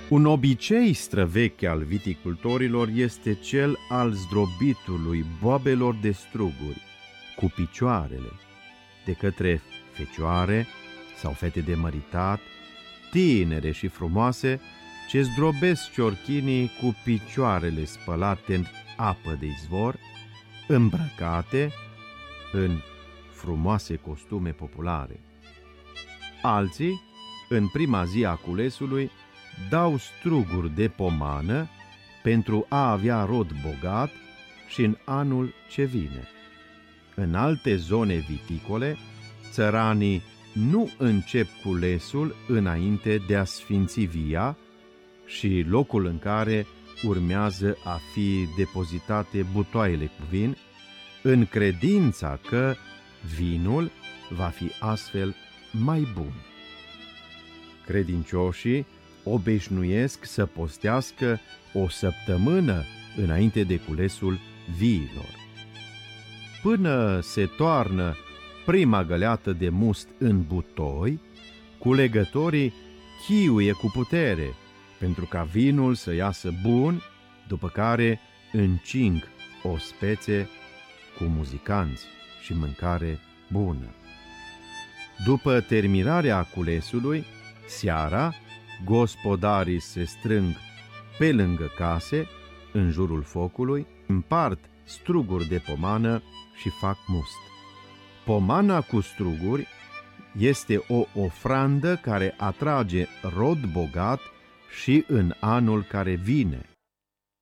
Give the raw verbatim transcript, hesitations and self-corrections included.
Un obicei străvechi al viticultorilor este cel al zdrobitului boabelor de struguri cu picioarele de către fecioare sau fete de măritat, tinere și frumoase, ce zdrobesc ciorchinii cu picioarele spălate în apă de izvor, îmbrăcate în frumoase costume populare. Alții, în prima zi a culesului, dau struguri de pomană pentru a avea rod bogat și în anul ce vine. În alte zone viticole, țăranii nu încep culesul înainte de a sfinți via și locul în care urmează a fi depozitate butoaiele cu vin, în credința că vinul va fi astfel mai bun. Credincioșii obișnuiesc să postească o săptămână înainte de culesul viilor. Până se toarnă prima găleată de must în butoi, culegătorii chiuie cu putere pentru ca vinul să iasă bun, după care încing ospețe cu muzicanți și mâncare bună. După terminarea culesului, seara, gospodarii se strâng pe lângă case, în jurul focului, împart struguri de pomană și fac must. Pomana cu struguri este o ofrandă care atrage rod bogat și în anul care vine.